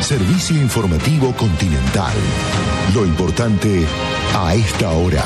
Servicio informativo Continental. Lo importante a esta hora.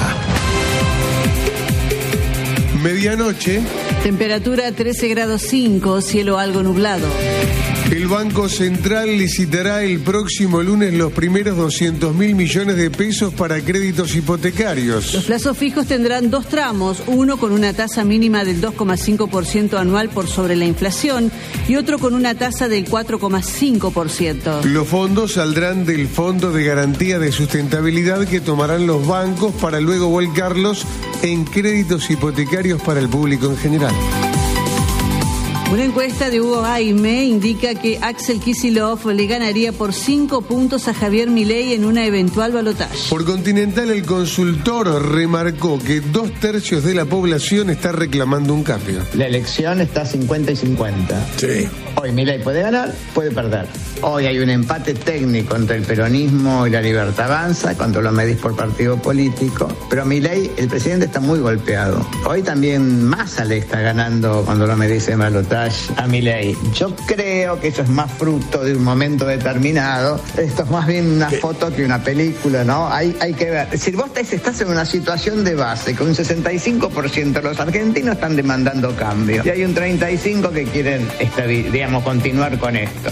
Medianoche. Temperatura 13 grados 5, cielo algo nublado. El Banco Central licitará el próximo lunes los primeros 200.000 millones de pesos para créditos hipotecarios. Los plazos fijos tendrán dos tramos, uno con una tasa mínima del 2,5% anual por sobre la inflación y otro con una tasa del 4,5%. Los fondos saldrán del Fondo de Garantía de Sustentabilidad que tomarán los bancos para luego volcarlos en créditos hipotecarios para el público en general. Una encuesta de Hugo Aime indica que Axel Kicillof le ganaría por 5 puntos a Javier Milei en una eventual balotaje. Por Continental, el consultor remarcó que 2/3 de la población está reclamando un cambio. La elección está 50 y 50. Sí. Hoy Milei puede ganar, puede perder. Hoy hay un empate técnico entre el peronismo y la Libertad Avanza, cuando lo medís por partido político. Pero Milei, el presidente, está muy golpeado. Hoy también Massa le está ganando cuando lo medís en balotaje a Milei. Yo creo que eso es más fruto de un momento determinado. Esto es más bien una foto que una película, ¿no? Hay que ver. Es decir, vos estás en una situación de base, con un 65% de los argentinos están demandando cambio. Y hay un 35% que quieren, continuar con esto.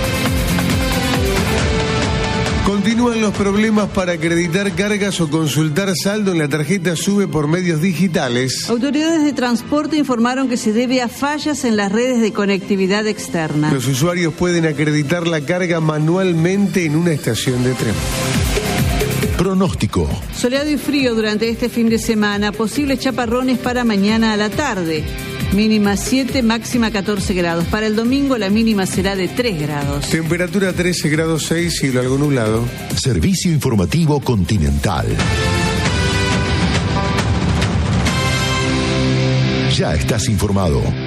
Continúan los problemas para acreditar cargas o consultar saldo en la tarjeta SUBE por medios digitales. Autoridades de transporte informaron que se debe a fallas en las redes de conectividad externa. Los usuarios pueden acreditar la carga manualmente en una estación de tren. Pronóstico. Soleado y frío durante este fin de semana. Posibles chaparrones para mañana a la tarde. Mínima 7, máxima 14 grados. Para el domingo la mínima será de 3 grados. Temperatura 13 grados 6, cielo algo nublado. Servicio informativo Continental. Ya estás informado.